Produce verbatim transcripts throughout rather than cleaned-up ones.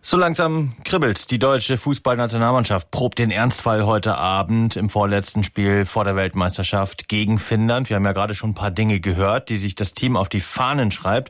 So langsam kribbelt's. Die deutsche Fußballnationalmannschaft probt den Ernstfall heute Abend im vorletzten Spiel vor der Weltmeisterschaft gegen Finnland. Wir haben ja gerade schon ein paar Dinge gehört, die sich das Team auf die Fahnen schreibt.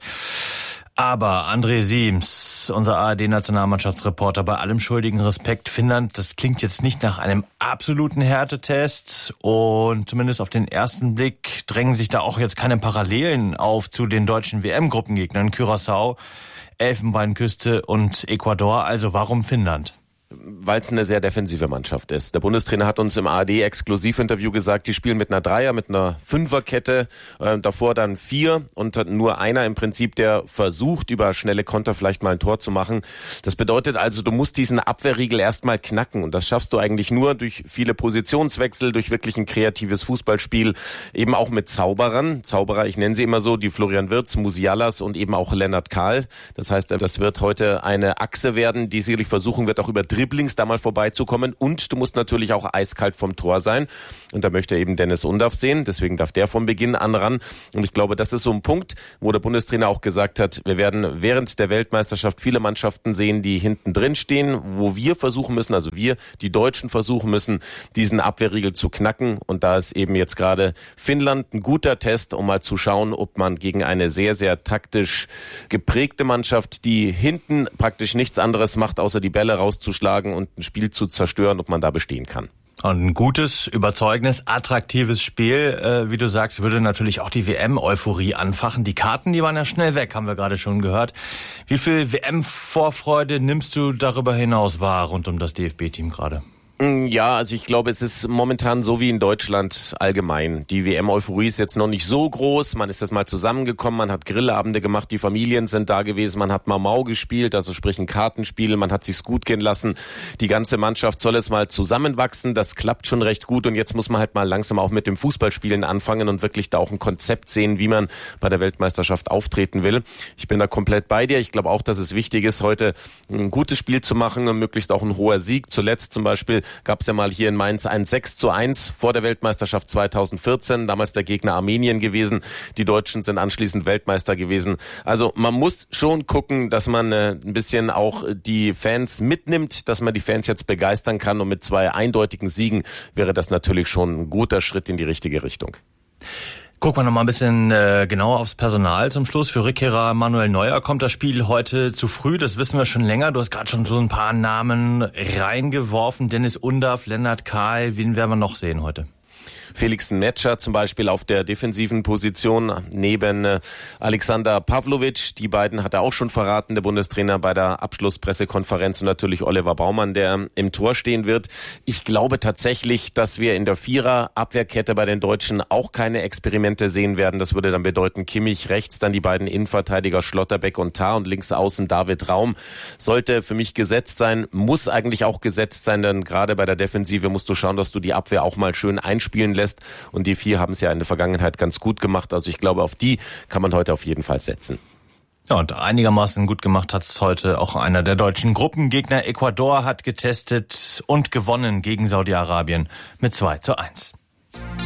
Aber André Siems, unser A R D-Nationalmannschaftsreporter, bei allem schuldigen Respekt, Finnland, das klingt jetzt nicht nach einem absoluten Härtetest. Und zumindest auf den ersten Blick drängen sich da auch jetzt keine Parallelen auf zu den deutschen W M-Gruppengegnern Curaçao, Elfenbeinküste und Ecuador. Also warum Finnland? Weil es eine sehr defensive Mannschaft ist. Der Bundestrainer hat uns im A R D-Exklusivinterview gesagt, die spielen mit einer Dreier, mit einer Fünferkette, äh, davor dann vier und nur einer im Prinzip, der versucht, über schnelle Konter vielleicht mal ein Tor zu machen. Das bedeutet also, du musst diesen Abwehrriegel erstmal knacken und das schaffst du eigentlich nur durch viele Positionswechsel, durch wirklich ein kreatives Fußballspiel, eben auch mit Zauberern. Zauberer, ich nenne sie immer so, die Florian Wirtz, Musialas und eben auch Lennart Kahl. Das heißt, das wird heute eine Achse werden, die sicherlich versuchen wird, auch über Dribblings da mal vorbeizukommen, und du musst natürlich auch eiskalt vom Tor sein, und da möchte eben Dennis Undaff sehen, deswegen darf der von Beginn an ran, und ich glaube, das ist so ein Punkt, wo der Bundestrainer auch gesagt hat, wir werden während der Weltmeisterschaft viele Mannschaften sehen, die hinten drin stehen, wo wir versuchen müssen, also wir, die Deutschen versuchen müssen, diesen Abwehrriegel zu knacken, und da ist eben jetzt gerade Finnland ein guter Test, um mal zu schauen, ob man gegen eine sehr, sehr taktisch geprägte Mannschaft, die hinten praktisch nichts anderes macht, außer die Bälle rauszuschlagen und ein Spiel zu zerstören, ob man da bestehen kann. Und ein gutes, überzeugendes, attraktives Spiel, äh, wie du sagst, würde natürlich auch die W M-Euphorie anfachen. Die Karten, die waren ja schnell weg, haben wir gerade schon gehört. Wie viel W M-Vorfreude nimmst du darüber hinaus wahr rund um das D F B-Team gerade? Ja, also ich glaube, es ist momentan so wie in Deutschland allgemein. Die W M-Euphorie ist jetzt noch nicht so groß. Man ist jetzt mal zusammengekommen, man hat Grillabende gemacht, die Familien sind da gewesen, man hat Mau-Mau gespielt, also sprich ein Kartenspiel, man hat sich's gut gehen lassen. Die ganze Mannschaft soll jetzt mal zusammenwachsen, das klappt schon recht gut, und jetzt muss man halt mal langsam auch mit dem Fußballspielen anfangen und wirklich da auch ein Konzept sehen, wie man bei der Weltmeisterschaft auftreten will. Ich bin da komplett bei dir. Ich glaube auch, dass es wichtig ist, heute ein gutes Spiel zu machen und möglichst auch ein hoher Sieg. Zuletzt zum Beispiel gab es ja mal hier in Mainz ein sechs zu eins vor der Weltmeisterschaft zweitausendvierzehn, damals der Gegner Armenien gewesen. Die Deutschen sind anschließend Weltmeister gewesen. Also man muss schon gucken, dass man äh, ein bisschen auch die Fans mitnimmt, dass man die Fans jetzt begeistern kann, und mit zwei eindeutigen Siegen wäre das natürlich schon ein guter Schritt in die richtige Richtung. Gucken wir noch mal ein bisschen äh, genauer aufs Personal zum Schluss. Für Rückkehrer Manuel Neuer kommt das Spiel heute zu früh, das wissen wir schon länger. Du hast gerade schon so ein paar Namen reingeworfen. Dennis Undaff, Lennart Kahl, wen werden wir noch sehen heute? Felix Metscher zum Beispiel auf der defensiven Position neben äh, Alexander Pavlovic. Die beiden hat er auch schon verraten, der Bundestrainer, bei der Abschlusspressekonferenz, und natürlich Oliver Baumann, der im Tor stehen wird. Ich glaube tatsächlich, dass wir in der Vierer-Abwehrkette bei den Deutschen auch keine Experimente sehen werden. Das würde dann bedeuten, Kimmich rechts, dann die beiden Innenverteidiger Schlotterbeck und Tah, und links außen David Raum. Sollte für mich gesetzt sein, muss eigentlich auch gesetzt sein, denn gerade bei der Defensive musst du schauen, dass du die Abwehr auch mal schön einspielen lässt. Und die vier haben es ja in der Vergangenheit ganz gut gemacht. Also ich glaube, auf die kann man heute auf jeden Fall setzen. Ja, und einigermaßen gut gemacht hat es heute auch einer der deutschen Gruppengegner. Ecuador hat getestet und gewonnen gegen Saudi-Arabien mit zwei zu eins.